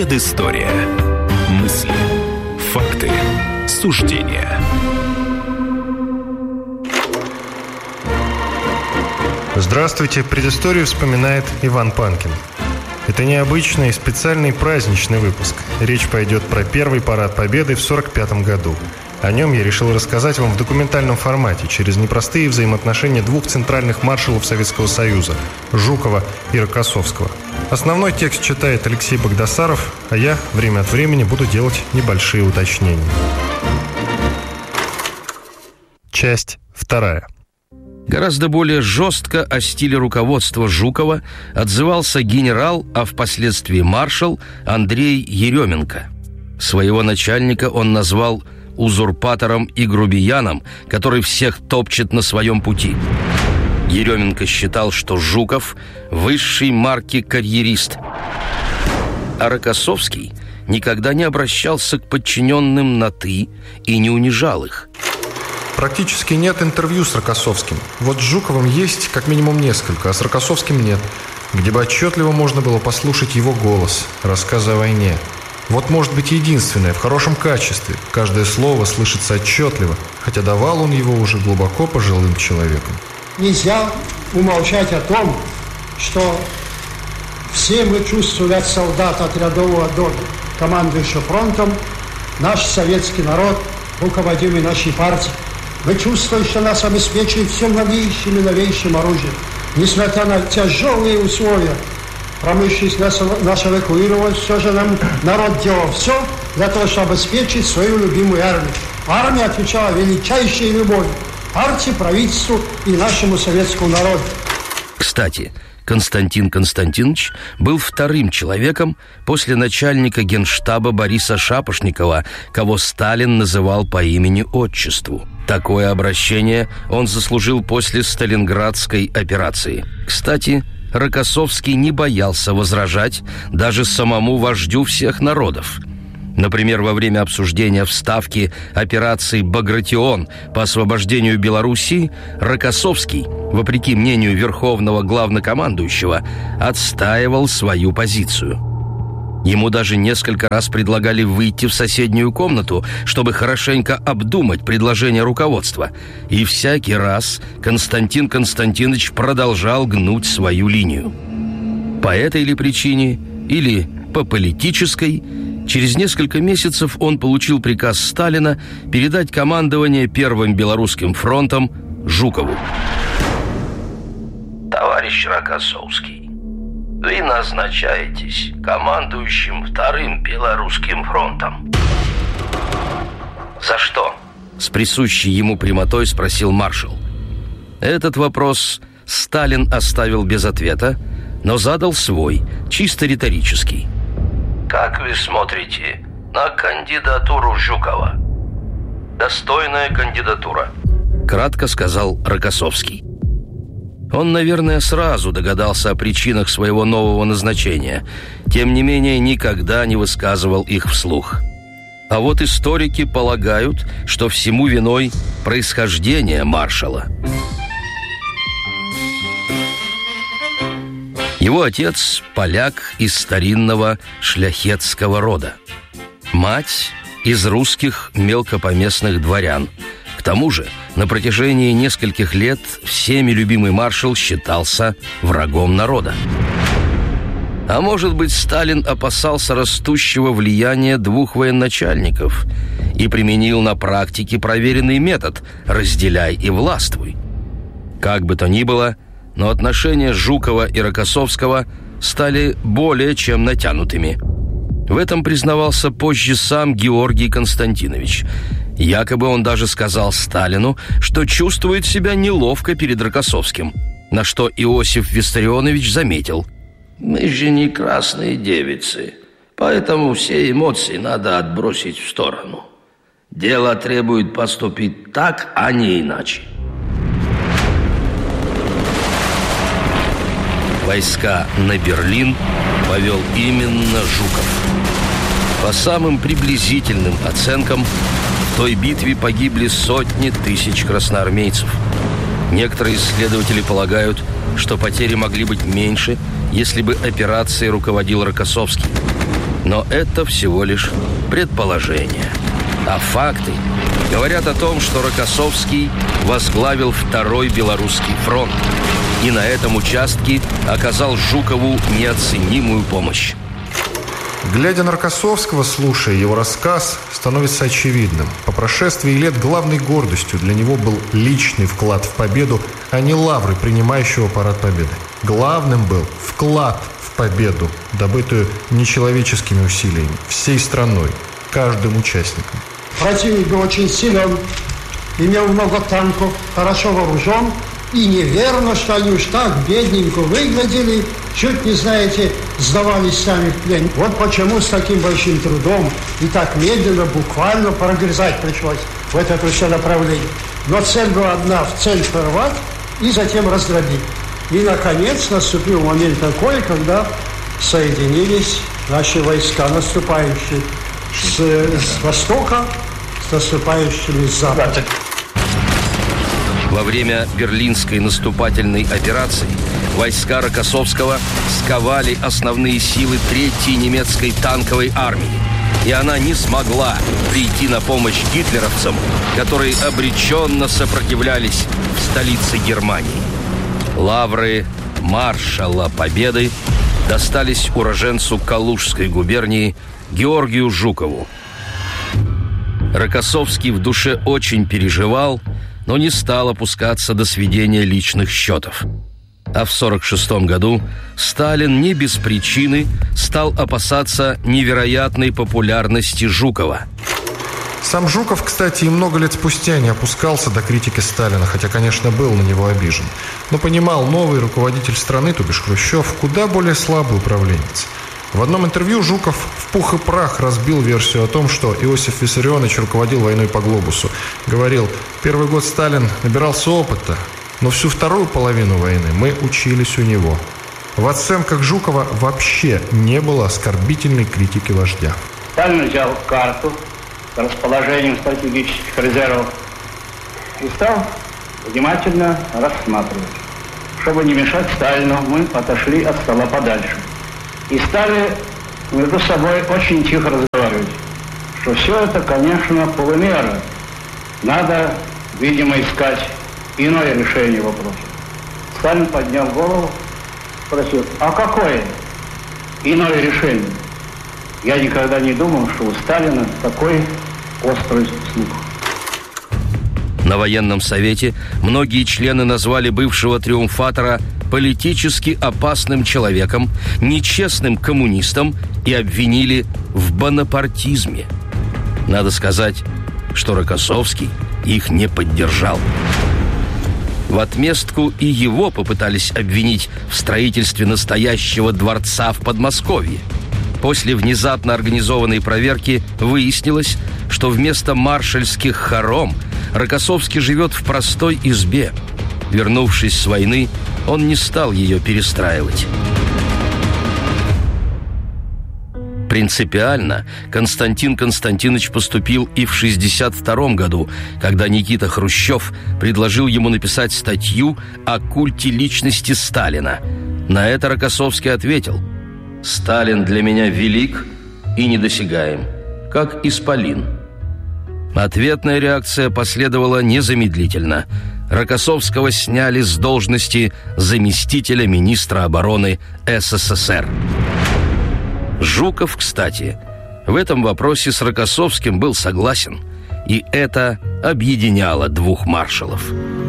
Предыстория. Мысли, факты, суждения. Здравствуйте, предысторию вспоминает Иван Панкин. Это необычный, специальный праздничный выпуск. Речь пойдет про первый парад Победы в 1945 году. О нем я решил рассказать вам в документальном формате, через непростые взаимоотношения двух центральных маршалов Советского Союза – Жукова и Рокоссовского. Основной текст читает Алексей Багдасаров, а я время от времени буду делать небольшие уточнения. Часть 2. Гораздо более жестко о стиле руководства Жукова отзывался генерал, а впоследствии маршал Андрей Еременко. Своего начальника он назвал узурпатором и грубияном, который всех топчет на своем пути. Еременко считал, что Жуков – высшей марки карьерист. А Рокоссовский никогда не обращался к подчиненным на «ты» и не унижал их. Практически нет интервью с Рокоссовским. Вот с Жуковым есть как минимум несколько, а с Рокоссовским нет, где бы отчетливо можно было послушать его голос, рассказы о войне. Вот, может быть, единственное, в хорошем качестве. Каждое слово слышится отчетливо, хотя давал он его уже глубоко пожилым человеком. Нельзя умолчать о том, что все мы чувствовали от солдата, от рядового до командующего фронтом, наш советский народ, руководимый нашей партией. Мы чувствуем, что нас обеспечивает все новейшим и новейшим оружием. Несмотря на тяжелые условия, промышленность наша эвакуировалась, все же народ делал все для того, чтобы обеспечить свою любимую армию. Армия отвечала величайшей любовью партии, правительству и нашему советскому народу. Кстати, Константин Константинович был вторым человеком после начальника генштаба Бориса Шапошникова, кого Сталин называл по имени-отчеству. Такое обращение он заслужил после Сталинградской операции. Кстати, Рокоссовский не боялся возражать даже самому вождю всех народов. Например, во время обсуждения в Ставке операции «Багратион» по освобождению Белоруссии Рокоссовский, вопреки мнению верховного главнокомандующего, отстаивал свою позицию. Ему даже несколько раз предлагали выйти в соседнюю комнату, чтобы хорошенько обдумать предложение руководства. И всякий раз Константин Константинович продолжал гнуть свою линию. По этой ли причине, или по политической, через несколько месяцев он получил приказ Сталина передать командование Первым Белорусским фронтом Жукову. Товарищ Рокоссовский, вы назначаетесь командующим Вторым Белорусским фронтом. За что? С присущей ему прямотой спросил маршал. Этот вопрос Сталин оставил без ответа, но задал свой, чисто риторический. Как вы смотрите на кандидатуру Жукова? Достойная кандидатура, кратко сказал Рокоссовский. Он, наверное, сразу догадался о причинах своего нового назначения, тем не менее никогда не высказывал их вслух. А вот историки полагают, что всему виной происхождение маршала. Его отец – поляк из старинного шляхетского рода. Мать – из русских мелкопоместных дворян. К тому же на протяжении нескольких лет всеми любимый маршал считался врагом народа. А может быть, Сталин опасался растущего влияния двух военачальников и применил на практике проверенный метод «разделяй и властвуй». Как бы то ни было, но отношения Жукова и Рокоссовского стали более чем натянутыми. В этом признавался позже сам Георгий Константинович. Якобы он даже сказал Сталину, что чувствует себя неловко перед Рокоссовским, на что Иосиф Виссарионович заметил: «Мы же не красные девицы, поэтому все эмоции надо отбросить в сторону. Дело требует поступить так, а не иначе». Войска на Берлин повел именно Жуков. По самым приблизительным оценкам, в той битве погибли сотни тысяч красноармейцев. Некоторые исследователи полагают, что потери могли быть меньше, если бы операцией руководил Рокоссовский. Но это всего лишь предположение. А факты говорят о том, что Рокоссовский возглавил Второй Белорусский фронт и на этом участке оказал Жукову неоценимую помощь. Глядя на Рокоссовского, слушая его рассказ, становится очевидным. По прошествии лет главной гордостью для него был личный вклад в победу, а не лавры принимающего парад победы. Главным был вклад в победу, добытую нечеловеческими усилиями, всей страной, каждым участником. Противник был очень силен, имел много танков, хорошо вооружен. И неверно, что они уж так бедненько выглядели, чуть не, знаете, сдавались сами в плен. Вот почему с таким большим трудом и так медленно, буквально прогрызать пришлось в это все направление. Но цель была одна – в цель порвать и затем раздробить. И, наконец, наступил момент такой, когда соединились наши войска, наступающие с востока, с наступающими с запада. Во время Берлинской наступательной операции войска Рокоссовского сковали основные силы 3-й немецкой танковой армии, и она не смогла прийти на помощь гитлеровцам, которые обреченно сопротивлялись в столице Германии. Лавры маршала Победы достались уроженцу Калужской губернии Георгию Жукову. Рокоссовский в душе очень переживал, но не стал опускаться до сведения личных счетов. А в 1946 году Сталин не без причины стал опасаться невероятной популярности Жукова. Сам Жуков, кстати, и много лет спустя не опускался до критики Сталина, хотя, конечно, был на него обижен. Но понимал, новый руководитель страны, то бишь Хрущев, куда более слабый управленец. В одном интервью Жуков в пух и прах разбил версию о том, что Иосиф Виссарионович руководил войной по глобусу. Говорил, первый год Сталин набирался опыта, но всю вторую половину войны мы учились у него. В оценках Жукова вообще не было оскорбительной критики вождя. Сталин взял карту с расположением стратегических резервов и стал внимательно рассматривать. Чтобы не мешать Сталину, мы отошли от стола подальше. И стали между собой очень тихо разговаривать, что все это, конечно, полумера. Надо, видимо, искать иное решение вопроса. Сталин поднял голову, спросил, а какое иное решение? Я никогда не думал, что у Сталина такой острый слух. На военном совете многие члены назвали бывшего триумфатора политически опасным человеком, нечестным коммунистом и обвинили в бонапартизме. Надо сказать, что Рокоссовский их не поддержал. В отместку и его попытались обвинить в строительстве настоящего дворца в Подмосковье. После внезапно организованной проверки выяснилось, что вместо маршальских хором Рокоссовский живет в простой избе. Вернувшись с войны, он не стал ее перестраивать. Принципиально Константин Константинович поступил и в 1962 году, когда Никита Хрущев предложил ему написать статью о культе личности Сталина. На это Рокоссовский ответил: «Сталин для меня велик и недосягаем, как исполин». Ответная реакция последовала незамедлительно. Рокоссовского сняли с должности заместителя министра обороны СССР. Жуков, кстати, в этом вопросе с Рокоссовским был согласен, и это объединяло двух маршалов.